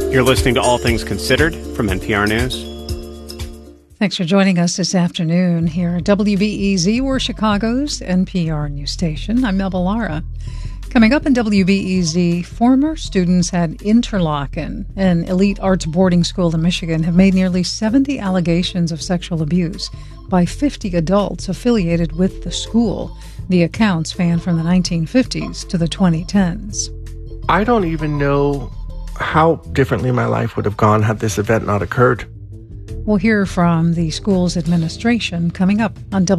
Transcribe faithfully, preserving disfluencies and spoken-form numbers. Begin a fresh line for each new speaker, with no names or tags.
You're listening to All Things Considered from N P R News.
Thanks for joining us this afternoon here at W B E Z, we're Chicago's N P R news station. I'm Melba Lara. Coming up in W B E Z, former students at Interlochen, an elite arts boarding school in Michigan, have made nearly seventy allegations of sexual abuse by fifty adults affiliated with the school. The accounts span from the nineteen fifties to the twenty tens.
I don't even know how differently my life would have gone had this event not occurred.
We'll hear from the school's administration coming up on W B E Z.